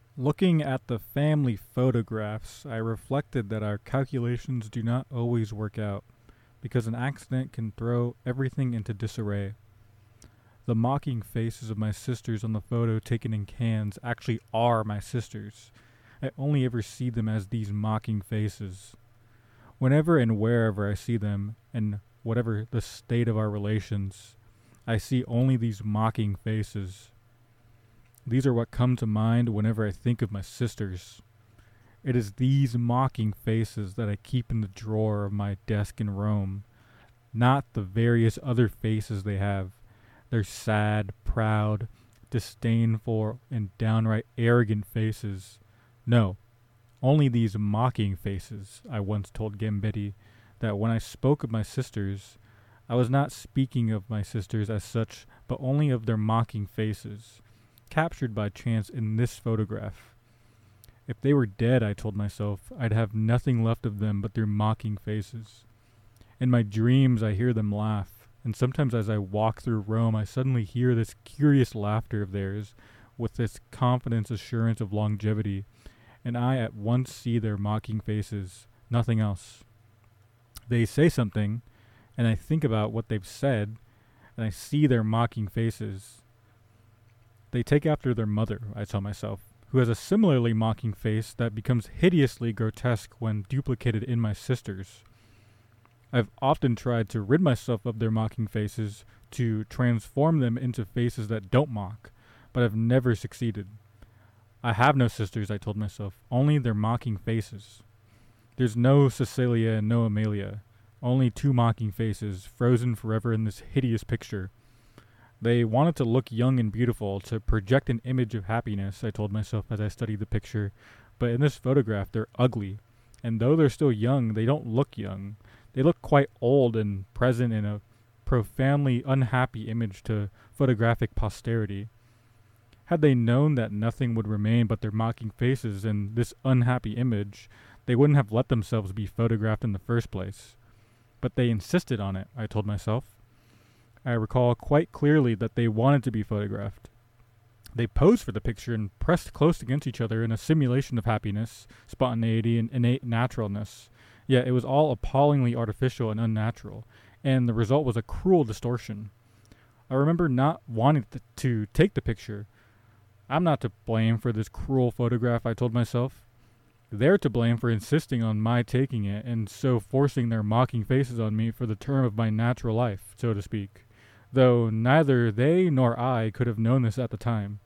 Looking at the family photographs, I reflected that our calculations do not always work out, because an accident can throw everything into disarray. The mocking faces of my sisters on the photo taken in cans actually are my sisters. I only ever see them as these mocking faces. Whenever and wherever I see them, and whatever the state of our relations, I see only these mocking faces. These are what come to mind whenever I think of my sisters. It is these mocking faces that I keep in the drawer of my desk in Rome, not the various other faces they have. Their sad, proud, disdainful, and downright arrogant faces. No, only these mocking faces. I once told Gambetti that when I spoke of my sisters, I was not speaking of my sisters as such, but only of their mocking faces, captured by chance in this photograph. If they were dead, I told myself, I'd have nothing left of them but their mocking faces. In my dreams, I hear them laugh, and sometimes as I walk through Rome, I suddenly hear this curious laughter of theirs with this confident assurance of longevity, and I at once see their mocking faces, nothing else. They say something, and I think about what they've said, and I see their mocking faces. They take after their mother, I tell myself, who has a similarly mocking face that becomes hideously grotesque when duplicated in my sisters. I've often tried to rid myself of their mocking faces, to transform them into faces that don't mock, but I've never succeeded. I have no sisters, I told myself, only their mocking faces. There's no Cecilia and no Amelia, only two mocking faces, frozen forever in this hideous picture. They wanted to look young and beautiful, to project an image of happiness, I told myself as I studied the picture, but in this photograph they're ugly, and though they're still young, they don't look young. They look quite old and present in a profoundly unhappy image to photographic posterity. Had they known that nothing would remain but their mocking faces and this unhappy image, they wouldn't have let themselves be photographed in the first place. But they insisted on it, I told myself. I recall quite clearly that they wanted to be photographed. They posed for the picture and pressed close against each other in a simulation of happiness, spontaneity, and innate naturalness. Yet it was all appallingly artificial and unnatural, and the result was a cruel distortion. I remember not wanting to take the picture. I'm not to blame for this cruel photograph, I told myself. They're to blame for insisting on my taking it, and so forcing their mocking faces on me for the term of my natural life, so to speak, though neither they nor I could have known this at the time.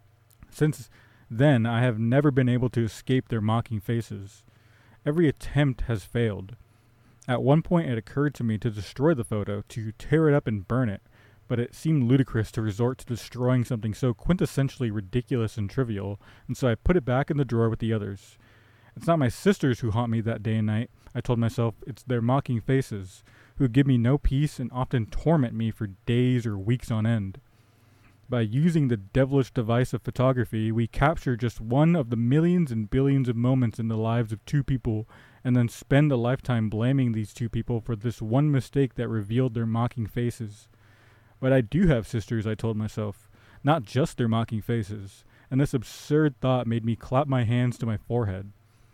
Since then, I have never been able to escape their mocking faces. Every attempt has failed. At one point it occurred to me to destroy the photo, to tear it up and burn it, but it seemed ludicrous to resort to destroying something so quintessentially ridiculous and trivial, and so I put it back in the drawer with the others. It's not my sisters who haunt me that day and night, I told myself, it's their mocking faces, who give me no peace and often torment me for days or weeks on end. By using the devilish device of photography, we capture just one of the millions and billions of moments in the lives of two people, and then spend a lifetime blaming these two people for this one mistake that revealed their mocking faces. But I do have sisters, I told myself, not just their mocking faces, and this absurd thought made me clap my hands to my forehead.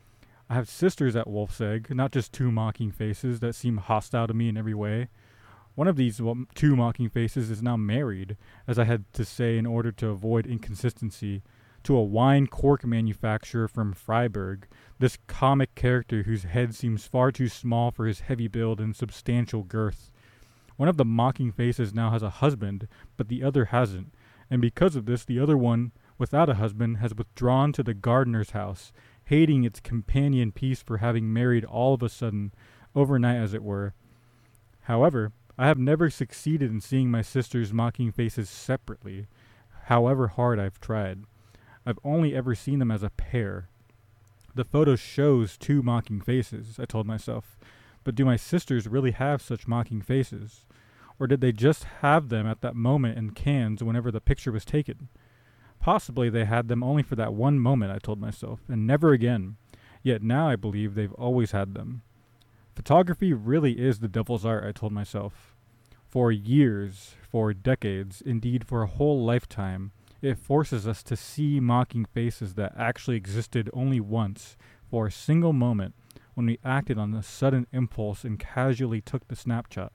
I have sisters at Wolf's Egg, not just two mocking faces that seem hostile to me in every way. One of these two mocking faces is now married, as I had to say in order to avoid inconsistency, to a wine cork manufacturer from Freiburg, this comic character whose head seems far too small for his heavy build and substantial girth. One of the mocking faces now has a husband, but the other hasn't, and because of this the other one, without a husband, has withdrawn to the gardener's house, hating its companion piece for having married all of a sudden, overnight as it were. However, I have never succeeded in seeing my sisters' mocking faces separately, however hard I've tried. I've only ever seen them as a pair. The photo shows two mocking faces, I told myself, but do my sisters really have such mocking faces? Or did they just have them at that moment in cans whenever the picture was taken? Possibly they had them only for that one moment, I told myself, and never again. Yet now I believe they've always had them. Photography really is the devil's art, I told myself. For years, for decades, indeed for a whole lifetime, It forces us to see mocking faces that actually existed only once, for a single moment, when we acted on a sudden impulse and casually took the snapshot.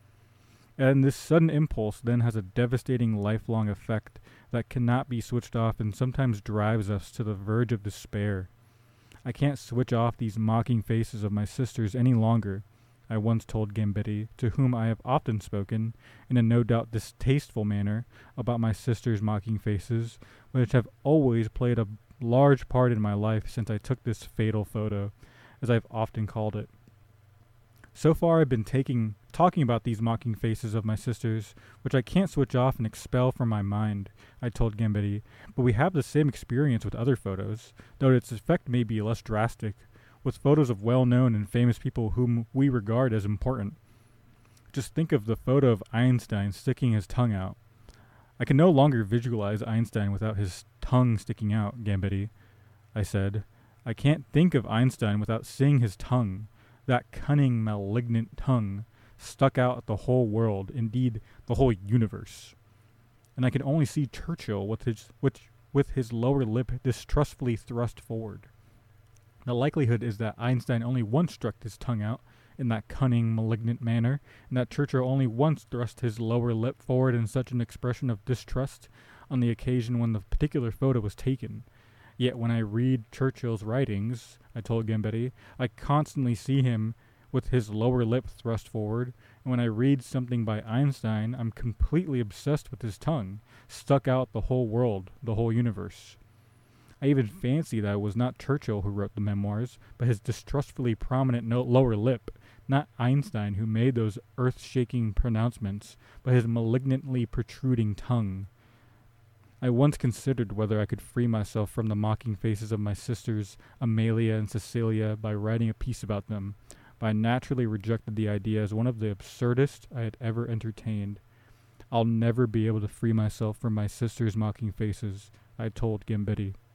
And this sudden impulse then has a devastating lifelong effect that cannot be switched off and sometimes drives us to the verge of despair. I can't switch off these mocking faces of my sisters any longer, I once told Gambetti, to whom I have often spoken, in a no doubt distasteful manner, about my sisters' mocking faces, which have always played a large part in my life since I took this fatal photo, as I've often called it. So far I've been talking about these mocking faces of my sisters, which I can't switch off and expel from my mind, I told Gambetti, but we have the same experience with other photos, though its effect may be less drastic, with photos of well-known and famous people whom we regard as important. Just think of the photo of Einstein sticking his tongue out. I can no longer visualize Einstein without his tongue sticking out, Gambetti, I said. I can't think of Einstein without seeing his tongue. That cunning, malignant tongue stuck out at the whole world, indeed, the whole universe. And I can only see Churchill with his lower lip distrustfully thrust forward. The likelihood is that Einstein only once struck his tongue out in that cunning, malignant manner, and that Churchill only once thrust his lower lip forward in such an expression of distrust on the occasion when the particular photo was taken. Yet when I read Churchill's writings, I told Gambetti, I constantly see him with his lower lip thrust forward, and when I read something by Einstein, I'm completely obsessed with his tongue, stuck out the whole world, the whole universe. I even fancy that it was not Churchill who wrote the memoirs, but his distrustfully prominent lower lip, not Einstein who made those earth-shaking pronouncements, but his malignantly protruding tongue. I once considered whether I could free myself from the mocking faces of my sisters, Amelia and Cecilia, by writing a piece about them, but I naturally rejected the idea as one of the absurdest I had ever entertained. I'll never be able to free myself from my sisters' mocking faces, I told Gambetti.